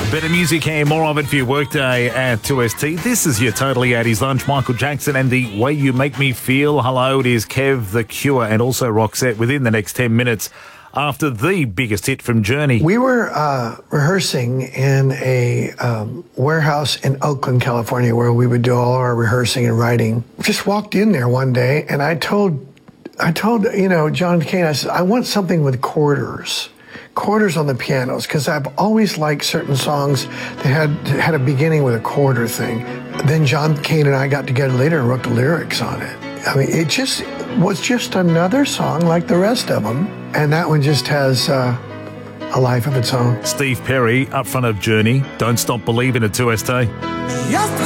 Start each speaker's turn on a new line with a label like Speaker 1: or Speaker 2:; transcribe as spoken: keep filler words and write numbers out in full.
Speaker 1: Better music here, more of it for your workday at two S T. This is your Totally eighties Lunch. Michael Jackson and The Way You Make Me Feel. Hello, it is Kev, The Cure, and also Roxette within the next ten minutes after the biggest hit from Journey.
Speaker 2: We were uh, rehearsing in a um, warehouse in Oakland, California, where we would do all our rehearsing and writing. Just walked in there one day, and I told, I told you know, John Cain, I said, I want something with quarters. Quarters on the pianos, because I've always liked certain songs that had had a beginning with a quarter thing. Then John Cain and I got together later and wrote the lyrics on it. I mean, it just was just another song like the rest of them, and that one just has uh, a life of its own.
Speaker 1: Steve Perry, up front of Journey, Don't Stop Believing at two S T.